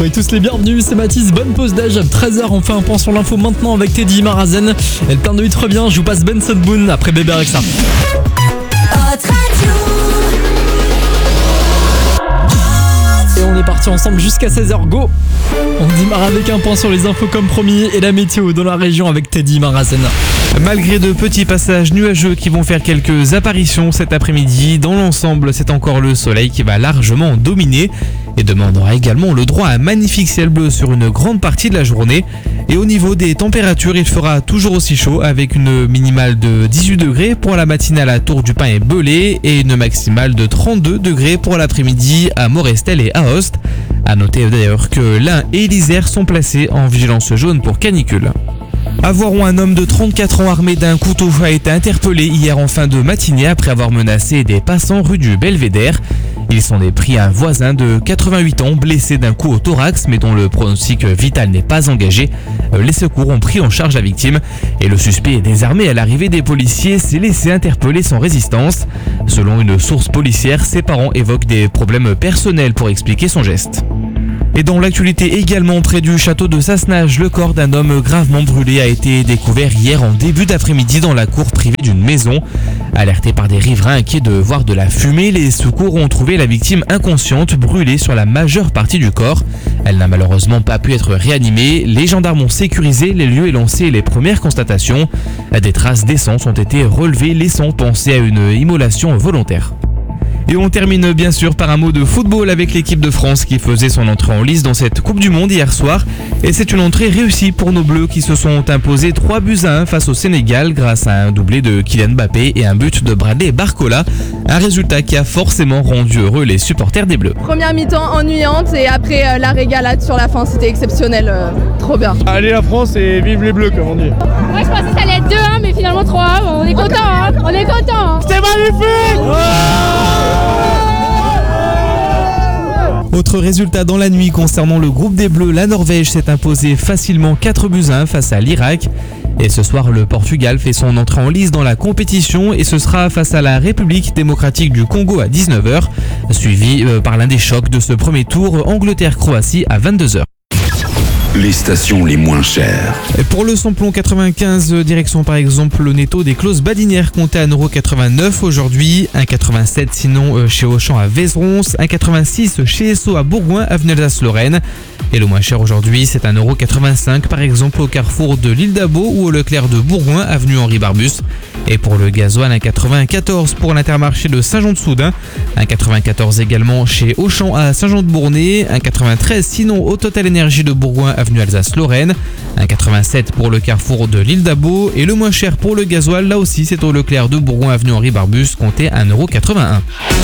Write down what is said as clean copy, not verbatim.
Soyez tous les bienvenus, c'est Mathis, bonne pause d'âge, 13h, on fait un point sur l'info maintenant avec Teddy Marazen. Et le plein de 8 revient, je vous passe Benson Boone après Bébé Rexha. Et on est parti ensemble jusqu'à 16h, go. On démarre avec un point sur les infos comme promis et la météo dans la région avec Teddy Marazen. Malgré de petits passages nuageux qui vont faire quelques apparitions cet après-midi, dans l'ensemble c'est encore le soleil qui va largement dominer et demandera également le droit à un magnifique ciel bleu sur une grande partie de la journée. Et au niveau des températures, il fera toujours aussi chaud avec une minimale de 18 degrés pour la matinale à Tour du Pin et Belay et une maximale de 32 degrés pour l'après-midi à Morestel et Aoste. A noter d'ailleurs que l'Ain et l'Isère sont placés en vigilance jaune pour canicule. À Voiron, un homme de 34 ans armé d'un couteau a été interpellé hier en fin de matinée après avoir menacé des passants rue du Belvédère. Ils s'en est pris à un voisin de 88 ans blessé d'un coup au thorax mais dont le pronostic vital n'est pas engagé. Les secours ont pris en charge la victime et le suspect désarmé à l'arrivée des policiers s'est laissé interpeller sans résistance. Selon une source policière, ses parents évoquent des problèmes personnels pour expliquer son geste. Et dans l'actualité également, près du château de Sassenage, le corps d'un homme gravement brûlé a été découvert hier en début d'après-midi dans la cour privée d'une maison. Alertés par des riverains inquiets de voir de la fumée, les secours ont trouvé la victime inconsciente, brûlée sur la majeure partie du corps. Elle n'a malheureusement pas pu être réanimée. Les gendarmes ont sécurisé les lieux et lancé les premières constatations. Des traces d'essence ont été relevées, laissant penser à une immolation volontaire. Et on termine bien sûr par un mot de football avec l'équipe de France qui faisait son entrée en lice dans cette Coupe du Monde hier soir. Et c'est une entrée réussie pour nos Bleus qui se sont imposés 3-1 face au Sénégal grâce à un doublé de Kylian Mbappé et un but de Bradley Barcola. Un résultat qui a forcément rendu heureux les supporters des Bleus. Première mi-temps ennuyante et après la régalade sur la fin, c'était exceptionnel, trop bien. Allez la France et vive les Bleus comme on dit. Moi je pensais que ça allait être 2-1 mais finalement 3-1, on est content hein. On est content. C'était magnifique. Autre résultat dans la nuit concernant le groupe des Bleus, la Norvège s'est imposée facilement 4-1 face à l'Irak. Et ce soir, le Portugal fait son entrée en lice dans la compétition et ce sera face à la République démocratique du Congo à 19h, suivi par l'un des chocs de ce premier tour, Angleterre-Croatie à 22h. Les stations les moins chères. Pour le samplon 95, direction par exemple le netto des Clos Badinières compté à 1,89€ aujourd'hui, 1,87€ sinon chez Auchan à Vézeron, 1,86€ chez Esso à Bourgoin, avenue Alsace-Lorraine. Et le moins cher aujourd'hui, c'est 1,85€ par exemple au carrefour de l'Île d'Abo ou au Leclerc de Bourgoin, avenue Henri Barbus. Et pour le gasoil, 1,94€ pour l'Intermarché de Saint-Jean-de-Soudain, 1,94€ également chez Auchan à Saint-Jean-de-Bournay, 1,93€ sinon au Total Énergie de Bourgoin, avenue Alsace-Lorraine, 1,87€ pour le carrefour de l'Île d'Abo et le moins cher pour le gasoil, là aussi c'est au Leclerc de Bourgoin, avenue Henri Barbus, compté 1,81€.